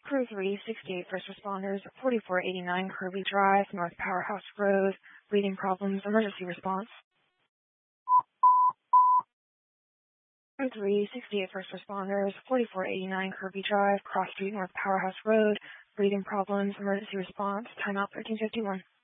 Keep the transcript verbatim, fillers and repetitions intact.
Crew three sixty-eight First Responders, forty-four eighty-nine Kirby Drive, North Powerhouse Road, breathing problems, emergency response. Crew three sixty-eight First Responders, forty-four eighty-nine Kirby Drive, Cross Street, North Powerhouse Road, breathing problems, emergency response, timeout thirteen fifty-one.